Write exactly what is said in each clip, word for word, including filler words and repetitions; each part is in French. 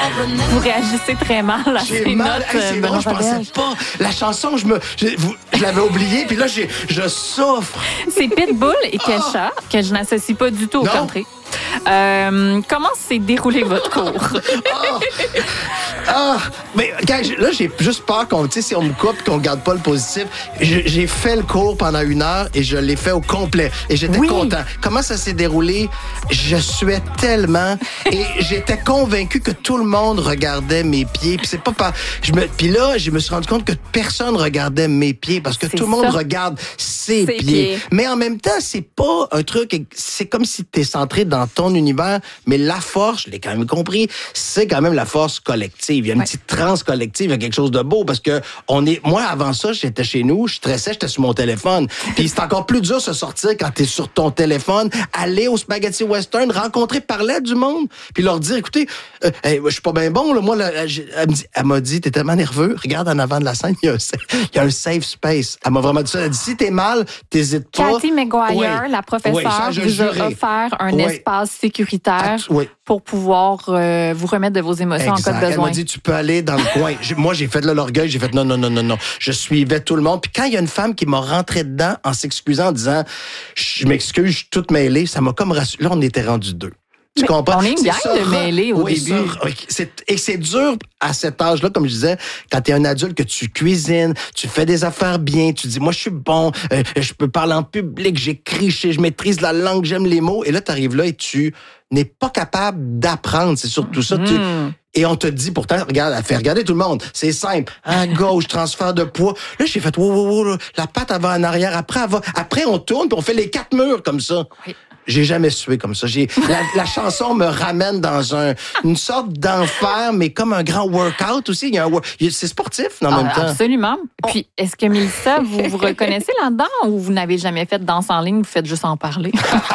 Vous réagissez très mal à J'ai ces mal. notes. Hey, c'est drôle, je pensais pas. La chanson, je me, je, vous- je l'avais oubliée, puis là, j'ai, je souffre. C'est Pitbull et Kesha, que je n'associe pas du tout au Non. country. Euh, comment s'est déroulé votre cours? Ah! Ah! Mais gars, j'ai- là, j'ai juste peur qu'on, tu sais, si on me coupe et qu'on garde pas le positif. J'ai j'ai fait le cours pendant une heure et je l'ai fait au complet. Et j'étais Oui. content. Comment ça s'est déroulé? Je suais tellement et j'étais convaincu que tout le monde regardait mes pieds. Puis c'est pas par... je me... Puis là, je me suis rendu compte que personne regardait mes pieds parce que C'est tout le monde ça. regarde ses, Ses pieds. pieds. Mais en même temps, c'est pas un truc... C'est comme si t'es centré dans ton univers, mais la force, je l'ai quand même compris, c'est quand même la force collective. Il y a une Ouais. petite transe collective, il y a quelque chose de beau parce que on est... Moi, avant ça, j'étais chez nous, je stressais, j'étais sur mon téléphone. Puis c'est encore plus dur de se sortir quand t'es sur ton téléphone, aller au Spaghetti Western, rencontrer, parler à du monde, puis leur dire, écoutez, euh, hey, je suis pas bien bon, là, moi, là, j'ai- elle me dit- elle m'a dit, t'es tellement nerveux, regarde en avant de la scène, il y a un, sa- il y a un safe space. Elle m'a vraiment dit ça. Elle a dit, si t'es mal, t'hésites pas. Cathy McGuire, Oui. la professeure, Oui, ça, je vous a jurais. offert un Oui. espace sécuritaire Abs- oui. pour pouvoir euh, vous remettre de vos émotions en cas de Elle besoin. m'a dit, tu peux aller dans le coin. J'ai- Moi, j'ai fait là l'orgueil. J'ai fait non, non, non, non, non. Je suivais tout le monde. Puis quand il y a une femme qui m'a rentré dedans en s'excusant, en disant, je m'excuse, je suis toute mêlée, ça m'a comme rassuré. Là, on était rendu deux. Tu Mais comprends? on est une C'est gang ça, de re- mêlés au oui, début. ça, oui. C'est- et c'est dur à cet âge-là, comme je disais, quand tu es un adulte, que tu cuisines, tu fais des affaires bien, tu dis, moi, je suis bon, euh, je peux parler en public, j'écris, je, je maîtrise la langue, j'aime les mots. Et là, tu arrives là et tu n'es pas capable d'apprendre. C'est surtout ça. Tu, Mm. et on te dit pourtant, regarde, elle fait regarder tout le monde. C'est simple. À gauche, transfert de poids. Là, j'ai fait, wow, wow, wow, là, la patte, elle va en arrière. Après, elle va, après, on tourne puis on fait les quatre murs comme ça. Oui. J'ai jamais sué comme ça. J'ai, la, la chanson me ramène dans un, une sorte d'enfer, mais comme un grand workout aussi. Il y a un, wor- il y a- c'est sportif en même Ah, temps. absolument. Puis, est-ce que Mélissa, vous vous reconnaissez là-dedans ou vous n'avez jamais fait de danse en ligne, vous faites juste en parler?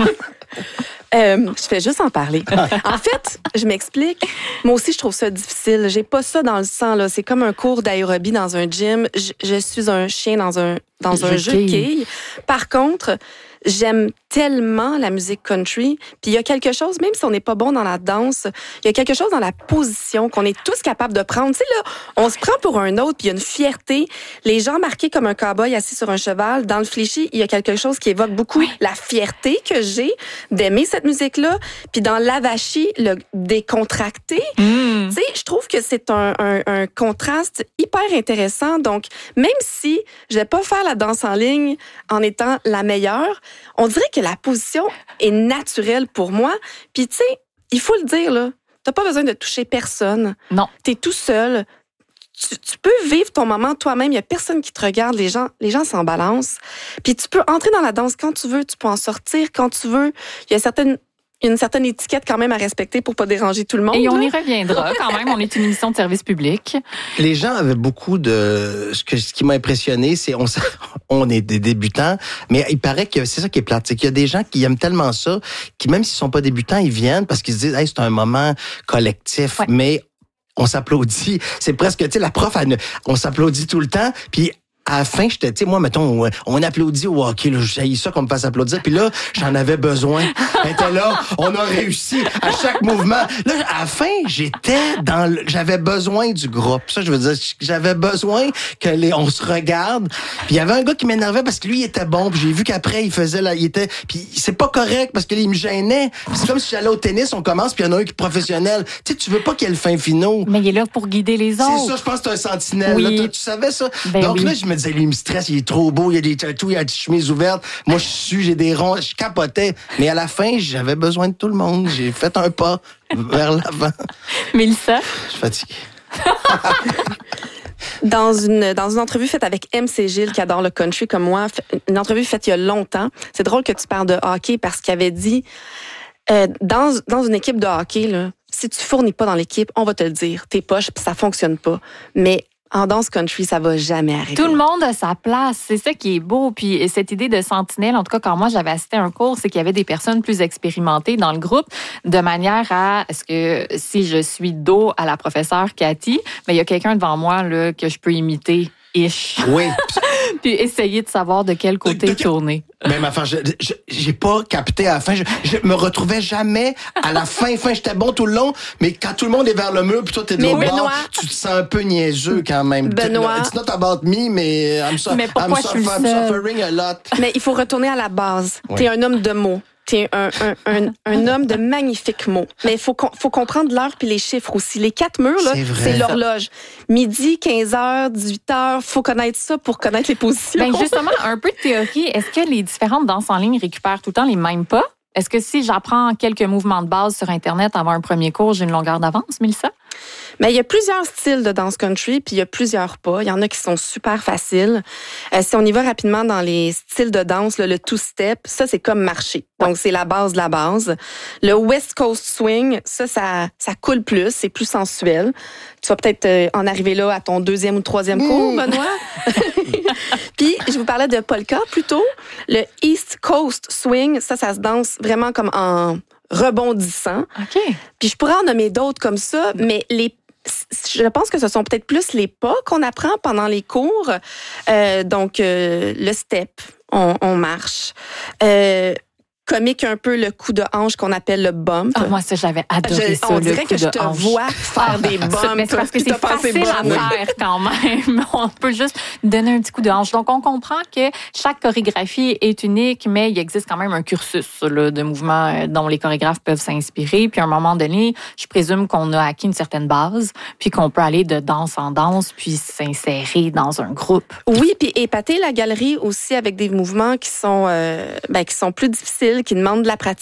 Euh, je fais juste en parler. En fait, je m'explique. Moi aussi, je trouve ça difficile. J'ai pas ça dans le sang, là. C'est comme un cours d'aérobie dans un gym. Je, je suis un chien dans un, dans un Jeu jeu de de quilles. quilles. Par contre, j'aime tellement la musique country. Puis il y a quelque chose, même si on n'est pas bon dans la danse, il y a quelque chose dans la position qu'on est tous capables de prendre. Tu sais, là, on se prend pour un autre, puis il y a une fierté. Les gens marqués comme un cow-boy assis sur un cheval, dans le fléchi, il y a quelque chose qui évoque beaucoup la fierté que j'ai d'aimer cette musique-là. Puis dans l'avachi, le décontracté, Mm. tu sais, je trouve que c'est un, un, un contraste hyper intéressant. Donc, même si je vais pas faire la danse en ligne en étant la meilleure, on dirait que la position est naturelle pour moi. Puis, tu sais, il faut le dire, là, t'as pas besoin de toucher personne. Non. T'es tout seul. Tu, tu peux vivre ton moment toi-même. Il y a personne qui te regarde. Les gens, les gens s'en balancent. Puis, tu peux entrer dans la danse quand tu veux. Tu peux en sortir quand tu veux. Il y a certaines... une certaine étiquette quand même à respecter pour pas déranger tout le monde. Et on là. y reviendra quand même. On est une émission de service public. Les gens avaient beaucoup de... Ce, que, ce qui m'a impressionné, c'est on, s- on est des débutants, mais il paraît que c'est ça qui est plate, c'est qu'il y a des gens qui aiment tellement ça, qui même s'ils sont pas débutants, ils viennent parce qu'ils se disent, hey, c'est un moment collectif, Ouais. mais on s'applaudit. C'est presque, tu sais, la prof, elle ne- on s'applaudit tout le temps, puis à la fin, j'étais, tu sais, moi, mettons, on, on applaudit au hockey, là, j'ai ça qu'on me fasse applaudir. Puis là, j'en avais besoin. Elle était là, on a réussi à chaque mouvement. Là, à la fin, j'étais dans le, j'avais besoin du groupe. Ça, je veux dire, j'avais besoin que les, on se regarde. Puis il y avait un gars qui m'énervait parce que lui, il était bon. Puis j'ai vu qu'après, il faisait là, il était, puis c'est pas correct parce qu'il me gênait. C'est comme si j'allais au tennis, on commence, puis il y en a un qui est professionnel. Tu sais, tu veux pas qu'il y ait le fin finaux. Mais il est là pour guider les C'est autres. ça, je pense que c'est un sentinelle. Oui. Là, toi, tu savais ça? Ben Donc oui. là, je me disais, lui, il me stresse, il est trop beau, il y a des tatous, il y a des chemises ouvertes. Moi, je suis, j'ai des ronds, je capotais. Mais à la fin, j'avais besoin de tout le monde. J'ai fait un pas vers l'avant. Mélissa? Je suis fatigué. Dans une, dans une entrevue faite avec M C Gilles, qui adore le country comme moi, une entrevue faite il y a longtemps, c'est drôle que tu parles de hockey parce qu'il avait dit, euh, dans, dans une équipe de hockey, là, si tu fournis pas dans l'équipe, on va te le dire, t'es poche, puis ça fonctionne pas. Mais en danse country, ça va jamais arriver. Tout le monde a sa place. C'est ça qui est beau. Puis cette idée de sentinelle, en tout cas, quand moi j'avais assisté à un cours, c'est qu'il y avait des personnes plus expérimentées dans le groupe, de manière à, est-ce que si je suis dos à la professeure Cathy, mais il y a quelqu'un devant moi là, que je peux imiter ish. Oui. Puis essayer de savoir de quel côté De- de- tourner. Même enfin, je, je, j'ai pas capté à la fin. Je, je me retrouvais jamais à la fin. Fin, j'étais bon tout le long, mais quand tout le monde est vers le mur, puis toi t'es de Mais l'autre Benoît- bord, tu te sens un peu niaiseux quand même. Benoît- It's not about me, mais I'm, so, Mais pourquoi I'm, je suis suffer- I'm seule? suffering a lot. Mais il faut retourner à la base. Oui. T'es un homme de mots. T'es un, un, un, un homme de magnifiques mots. Mais il faut, com- faut comprendre l'heure puis les chiffres aussi. Les quatre murs, là, C'est vrai. c'est l'horloge. Midi, quinze heures, dix-huit heures. Faut connaître ça pour connaître les positions. Ben justement, un peu de théorie. Est-ce que les différentes danses en ligne récupèrent tout le temps les mêmes pas? Est-ce que si j'apprends quelques mouvements de base sur Internet avant un premier cours, j'ai une longueur d'avance, Mélissa? Mais il y a plusieurs styles de danse country, puis il y a plusieurs pas. Il y en a qui sont super faciles. Euh, si on y va rapidement dans les styles de danse, là, le two-step, ça, c'est comme marcher. Donc, c'est la base de la base. Le West Coast Swing, ça, ça, ça coule plus, c'est plus sensuel. Tu vas peut-être euh, en arriver là à ton deuxième ou troisième cours, Benoît. Puis, je vous parlais de polka plutôt. Le East Coast Swing, ça, ça se danse vraiment comme en rebondissant. OK. Puis je pourrais en nommer d'autres comme ça, mais les je pense que ce sont peut-être plus les pas qu'on apprend pendant les cours. Euh, donc, euh, le step, on, on marche. Euh, comique un peu le coup de hanche qu'on appelle le bump. Ah, moi, ça, j'avais adoré Je- ça, on le dirait coup que de je te hanche. vois faire des bumps. Mais c'est parce que puis c'est t'as pensé facile à bonne. faire quand même. On peut juste donner un petit coup de hanche. Donc, on comprend que chaque chorégraphie est unique, mais il existe quand même un cursus là, de mouvements dont les chorégraphes peuvent s'inspirer. Puis, à un moment donné, je présume qu'on a acquis une certaine base, puis qu'on peut aller de danse en danse, puis s'insérer dans un groupe. Oui, puis épater la galerie aussi avec des mouvements qui sont, euh, ben, qui sont plus difficiles, qui demandent de la pratique.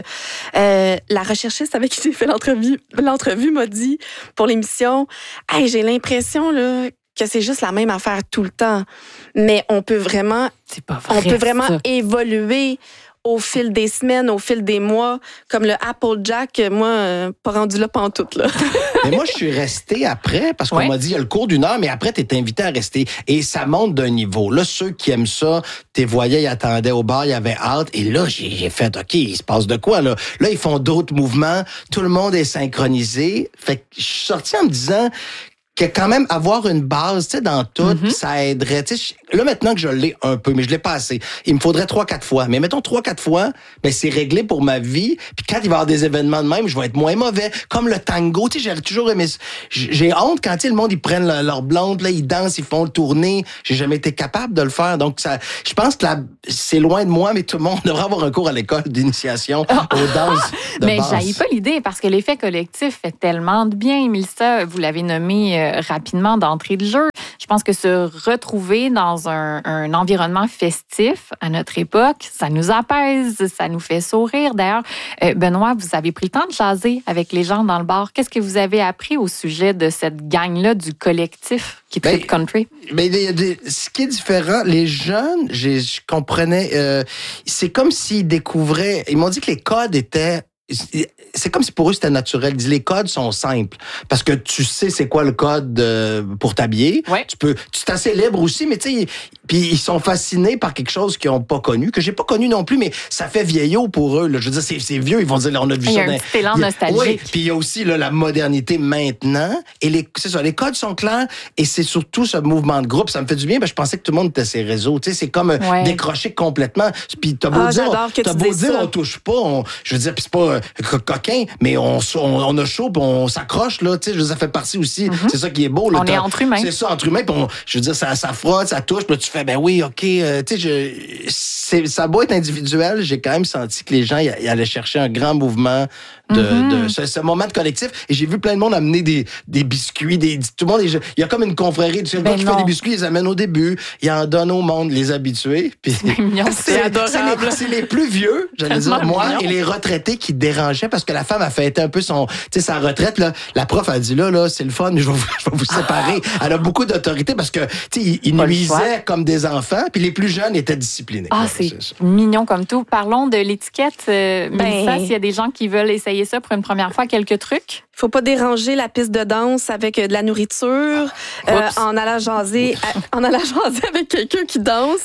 Euh, la recherchiste avec qui j'ai fait l'entrevue, l'entrevue m'a dit pour l'émission, hey, j'ai l'impression là que c'est juste la même affaire tout le temps, mais on peut vraiment, C'est pas vrai. on peut vraiment ça. évoluer au fil des semaines, au fil des mois, comme le Applejack, moi, euh, pas rendu là pantoute, là. Mais moi, je suis resté après, parce qu'on Ouais. m'a dit, il y a le cours d'une heure, mais après, t'es invité à rester. Et ça monte d'un niveau. Là, ceux qui aiment ça, t'es voyais, ils attendaient au bar, il y avait hâte. Et là, j'ai, j'ai fait, OK, il se passe de quoi, là? Là, ils font d'autres mouvements. Tout le monde est synchronisé. Fait que je suis sorti en me disant que quand même avoir une base, tu sais, dans tout, Mm-hmm. ça aiderait. Tu sais, je- là, maintenant que je l'ai un peu, mais je l'ai pas assez. Il me faudrait trois, quatre fois. Mais mettons trois, quatre fois, ben, c'est réglé pour ma vie. Puis quand il va y avoir des événements de même, je vais être moins mauvais. Comme le tango, tu sais, j'ai toujours aimé ça. J'ai j'ai honte quand, tu sais, le monde, ils prennent leur, leur blonde, là, ils dansent, ils font le tourner. J'ai jamais été capable de le faire. Donc, ça, je pense que là, c'est loin de moi, mais tout le monde devrait avoir un cours à l'école d'initiation aux danses de Mais base. j'haïs pas l'idée parce que l'effet collectif fait tellement de bien. Mélissa, vous l'avez nommé euh, rapidement d'entrée de jeu. Je pense que se retrouver dans un, un environnement festif à notre époque, ça nous apaise, ça nous fait sourire. D'ailleurs, euh, Benoît, vous avez pris le temps de jaser avec les gens dans le bar. Qu'est-ce que vous avez appris au sujet de cette gang-là du collectif qui Ben, tripe country? Mais il y a des- ce qui est différent, les jeunes, j'ai- je comprenais, euh, c'est comme s'ils découvraient, ils m'ont dit que les codes étaient, c'est comme si pour eux c'était naturel. Ils disent les codes sont simples parce que tu sais c'est quoi le code euh, pour t'habiller. Ouais. Tu peux, tu es assez libre aussi, mais tu sais, puis ils sont fascinés par quelque chose qu'ils ont pas connu, que j'ai pas connu non plus, mais ça fait vieillot pour eux. Là. Je veux dire, c'est, c'est vieux, ils vont dire, là, on a vu Il y ça. a un dans- petit élan il y a- nostalgique. Oui, puis il y a aussi là, la modernité maintenant. Et les, c'est ça, les codes sont clairs et c'est surtout ce mouvement de groupe. Ça me fait du bien, parce que je pensais que tout le monde était sur les réseaux. Tu sais, c'est comme euh, Ouais. décrocher complètement. Puis t'as beau Ah, dire, j'adore que t'as tu beau dises dire, ça. on touche pas. On, je veux dire, puis c'est pas euh, co- coquin, mais on, on, on a chaud, puis on s'accroche là. Tu sais, je veux dire, ça fait partie aussi. C'est ça qui est beau. Là, On est T'as- entre humains. C'est ça, entre humains. Puis on- je veux dire, ça, ça frotte, ça touche. Puis là, tu fais, ben oui, ok. euh, tu sais, je, c'est, ça a beau être individuel, j'ai quand même senti que les gens y, y allaient chercher un grand mouvement de, Mm-hmm. de ce, ce moment de collectif. Et j'ai vu plein de monde amener des, des biscuits, des, tout le monde. est- Il y a comme une confrérie. Tu sais, le Ben gars qui fait non. des biscuits, ils les amène au début. Il en donne au monde, les habitués. Puis Mignon, C'est adorable. les, c'est les plus vieux, j'allais Tellement dire, moi, mignon. et les retraités qui dérangeaient parce que la femme a fêté un peu son, tu sais, sa retraite, là. La prof a dit, là, là, c'est le fun, je vais vous, je vais vous séparer. Elle a beaucoup d'autorité parce que, tu sais, ils, ils Pas le choix. nuisaient comme des enfants, puis les plus jeunes étaient disciplinés. Ah, Ouais, c'est ça. mignon comme tout. Parlons de l'étiquette. Euh, Ben- Mélissa, s'il y a des gens qui veulent essayer ça pour une première fois, quelques trucs? Faut pas déranger la piste de danse avec euh, de la nourriture. Euh, Oups. en allant jaser, à- en allant jaser avec quelqu'un qui danse,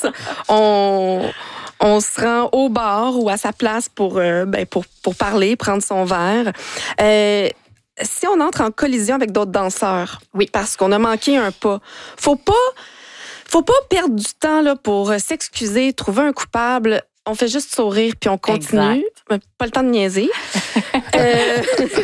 on on se rend au bar ou à sa place pour euh, ben, pour pour parler, prendre son verre. Euh, si on entre en collision avec d'autres danseurs, Oui. parce qu'on a manqué un pas, faut pas Faut pas perdre du temps là, pour s'excuser, trouver un coupable. On fait juste sourire puis on continue. Exact. Pas le temps de niaiser. euh...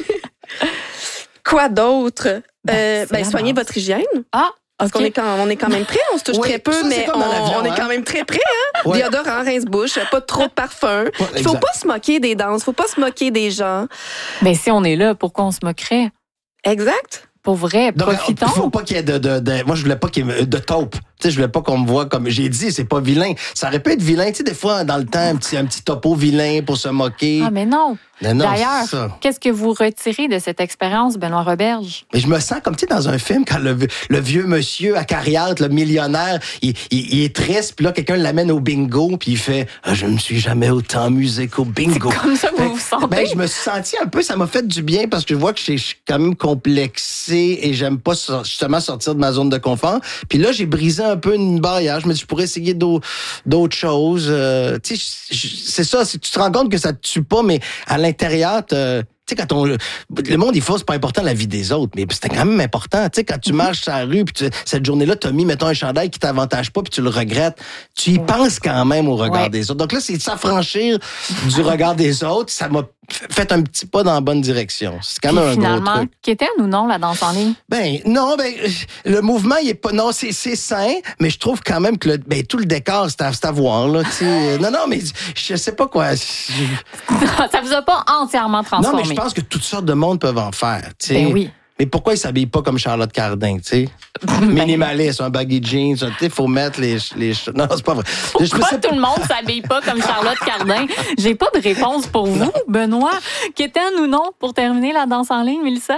Quoi d'autre? Ben, euh, ben, soignez votre hygiène. Ah! Parce okay. qu'on est quand, on est quand même prêt, on se touche oui, très peu, ça, mais on, on est hein? quand même très prêt. Hein? Ouais. Déodorant, rince-bouche, pas trop de parfum. Il ouais, faut pas se moquer des danses, faut pas se moquer des gens. Mais si on est là, pourquoi on se moquerait? Exact. Pour vrai, profitons. Il faut pas qu'il y ait de, de, de... Moi, je voulais pas qu'il y ait de taupe. Tu sais, je voulais pas qu'on me voit comme... J'ai dit, c'est pas vilain. Ça aurait pu être vilain. Tu sais, des fois, dans le temps, un petit, un petit topo vilain pour se moquer. Ah, mais non. Mais non, d'ailleurs, qu'est-ce que vous retirez de cette expérience, Benoît Roberge? Mais je me sens comme, tu sais, dans un film, quand le, le vieux monsieur acariâtre, le millionnaire, il, il, il est triste, puis là, quelqu'un l'amène au bingo, puis il fait ah, « Je me suis jamais autant amusé qu'au bingo. » C'est comme ça que vous vous sentez? Ben, je me suis senti un peu, ça m'a fait du bien, parce que je vois que je suis quand même complexé et j'aime pas justement sortir de ma zone de confort. Puis là, j'ai brisé un peu une barrière. Je me dis, je pourrais essayer d'autres, d'autres choses. Euh, tu sais, c'est ça, c'est, tu te rends compte que ça te tue pas, mais à l'intérieur, tu sais, quand on, le monde, il faut, c'est pas important la vie des autres, mais c'était quand même important. Tu sais, quand tu marches sur la rue, puis tu, cette journée-là, t'as mis, mettons, un chandail qui t'avantage pas, puis tu le regrettes, tu y ouais. penses quand même au regard ouais. des autres. Donc là, c'est de s'affranchir du regard des autres. Ça m'a fait un petit pas dans la bonne direction. C'est quand même puis un gros truc. Qu'était ou non la danse en ligne? Ben, non, ben, le mouvement, il est pas, non, c'est, c'est sain, mais je trouve quand même que le, ben, tout le décor, c'est à, c'est à voir, là, tu sais. Non, non, mais je sais pas quoi. Ça vous a pas entièrement transformé. Non, mais je pense que toutes sortes de monde peuvent en faire, tu sais. Ben oui. Mais pourquoi ils s'habillent pas comme Charlotte Cardin, tu sais? Minimaliste, un baggy jeans, tu sais, faut mettre les, les... Non, c'est pas vrai. Pourquoi je sais... tout le monde s'habille pas comme Charlotte Cardin? J'ai pas de réponse pour vous, non. Benoît. Quétaine ou non, pour terminer la danse en ligne, Mélissa?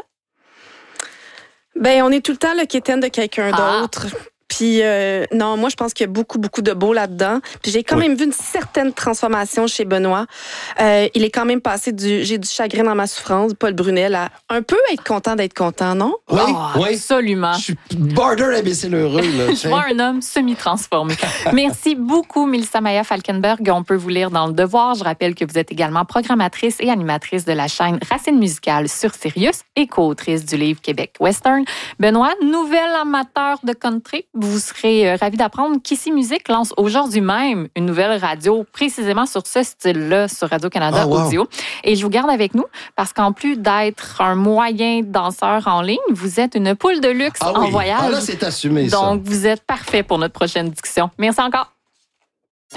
Ben, on est tout le temps le quétaine de quelqu'un ah. d'autre. Puis euh, non, moi je pense qu'il y a beaucoup beaucoup de beau là-dedans. Puis j'ai quand oui. même vu une certaine transformation chez Benoît. Euh, il est quand même passé du j'ai du chagrin dans ma souffrance, Paul Brunel, à un peu être content d'être content, non? Oui, oh, oui. Absolument. Je suis border imbécile heureux là. Je vois un homme semi-transformé. Merci beaucoup, Mélissa Maillat-Falkenberg. On peut vous lire dans Le Devoir. Je rappelle que vous êtes également programmatrice et animatrice de la chaîne Racine musicale sur Sirius et co-autrice du livre Québec Western. Benoît, nouvel amateur de country. Vous serez ravis d'apprendre qu'Ici Musique lance aujourd'hui même une nouvelle radio précisément sur ce style-là sur Radio-Canada oh, wow. Audio. Et je vous garde avec nous parce qu'en plus d'être un moyen danseur en ligne, vous êtes une poule de luxe ah, en oui. voyage. Ah là, c'est assumé, ça. Donc, vous êtes parfait pour notre prochaine discussion. Merci encore.